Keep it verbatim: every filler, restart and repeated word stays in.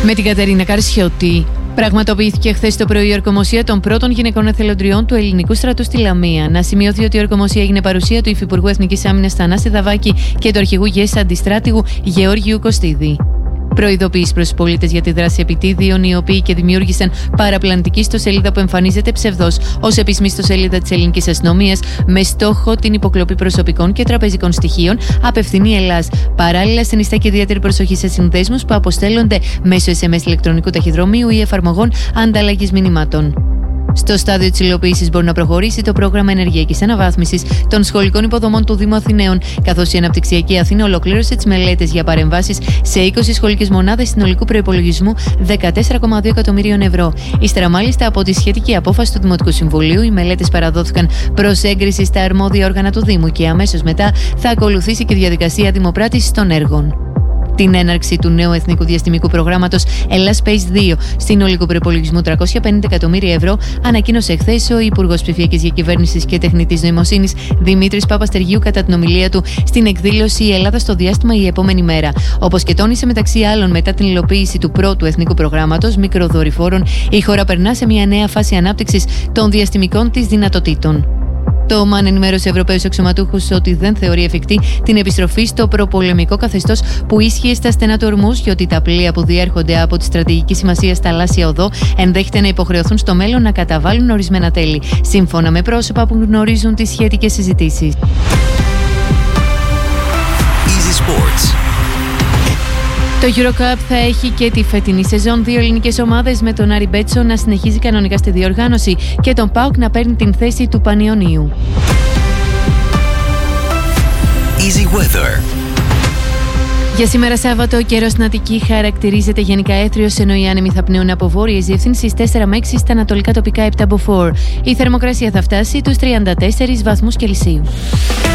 Με την Κατερίνα Καρσιώτη. Πραγματοποιήθηκε χθες το πρωί η ορκομοσία των πρώτων γυναικών εθελοντριών του ελληνικού στρατού στη Λαμία. Να σημειωθεί ότι η ορκομοσία έγινε παρουσία του Υφυπουργού Εθνικής Άμυνας Θανάση Δαβάκη και του Αρχηγού ΓΕΣ Αντιστράτηγου Γεώργιου Κωστίδη. Προειδοποίηση προς τους πολίτες για τη δράση επιτίδιων, οι οποίοι και δημιούργησαν παραπλανητική ιστοσελίδα που εμφανίζεται ψευδώς ως επίσημη ιστοσελίδα της ελληνικής αστυνομίας με στόχο την υποκλοπή προσωπικών και τραπεζικών στοιχείων, απευθυνεί η Ελλάς. Παράλληλα, συνιστά και ιδιαίτερη προσοχή σε συνδέσμους που αποστέλλονται μέσω ες εμ ες ηλεκτρονικού ταχυδρομείου ή εφαρμογών ανταλλαγής μηνυμάτων. Στο στάδιο της υλοποίησης μπορεί να προχωρήσει το πρόγραμμα ενεργειακής αναβάθμισης των σχολικών υποδομών του Δήμου Αθηναίων, καθώς η Αναπτυξιακή Αθήνα ολοκλήρωσε τις μελέτες για παρεμβάσεις σε είκοσι σχολικές μονάδες συνολικού προϋπολογισμού δεκατέσσερα κόμμα δύο εκατομμυρίων ευρώ. Ύστερα, μάλιστα, από τη σχετική απόφαση του Δημοτικού Συμβουλίου, οι μελέτες παραδόθηκαν προς έγκριση στα αρμόδια όργανα του Δήμου και αμέσως μετά θα ακολουθήσει και διαδικασία δημοπράτησης των έργων. Την έναρξη του νέου εθνικού διαστημικού προγράμματος Ελλάς Space δύο συνολικού προϋπολογισμού τριακόσια πενήντα εκατομμύρια ευρώ ανακοίνωσε χθες ο Υπουργός Ψηφιακής Διακυβέρνησης και Τεχνητής Νοημοσύνης Δημήτρης Παπαστεργίου κατά την ομιλία του στην εκδήλωση «Η Ελλάδα στο διάστημα η επόμενη μέρα». Όπως και τόνισε, μεταξύ άλλων, μετά την υλοποίηση του πρώτου εθνικού προγράμματος μικροδορυφόρων, η χώρα περνά σε μια νέα φάση ανάπτυξης των διαστημικών της δυνατοτήτων. Το ΟΜΑΝ ενημέρωσε Ευρωπαίους αξιωματούχους ότι δεν θεωρεί εφικτή την επιστροφή στο προπολεμικό καθεστώς που ίσχυε στα στενά του Ορμούζ και ότι τα πλοία που διέρχονται από τη στρατηγική σημασία θαλάσσια οδό ενδέχεται να υποχρεωθούν στο μέλλον να καταβάλουν ορισμένα τέλη, σύμφωνα με πρόσωπα που γνωρίζουν τις σχετικές συζητήσεις. Easy Sports. Το EuroCup θα έχει και τη φετινή σεζόν δύο ελληνικές ομάδες, με τον Άρη Μπέτσο να συνεχίζει κανονικά στη διοργάνωση και τον ΠΑΟΚ να παίρνει την θέση του Πανιωνίου. Easy Weather. Για σήμερα Σάββατο, ο καιρός στην Αττική χαρακτηρίζεται γενικά έθριος, ενώ οι άνεμοι θα πνέουν από βόρειες διευθύνσεις τέσσερα με έξι, στα ανατολικά τοπικά επτά από φορ. Η θερμοκρασία θα φτάσει τους τριάντα τέσσερις βαθμούς Κελσίου.